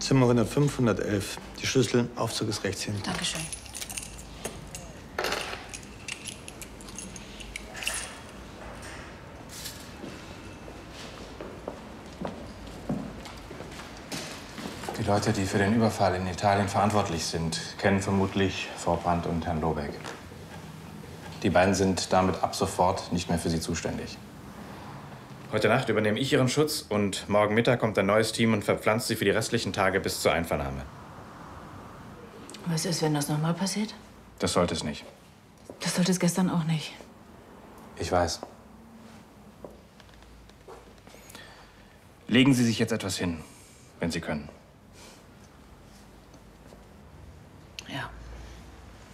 Zimmer 105, 111. Die Schlüssel, Aufzug ist rechts hinten. Dankeschön. Die Leute, die für den Überfall in Italien verantwortlich sind, kennen vermutlich Frau Brandt und Herrn Lobeck. Die beiden sind damit ab sofort nicht mehr für Sie zuständig. Heute Nacht übernehme ich Ihren Schutz und morgen Mittag kommt ein neues Team und verpflanzt Sie für die restlichen Tage bis zur Einvernahme. Was ist, wenn das nochmal passiert? Das sollte es nicht. Das sollte es gestern auch nicht. Ich weiß. Legen Sie sich jetzt etwas hin, wenn Sie können.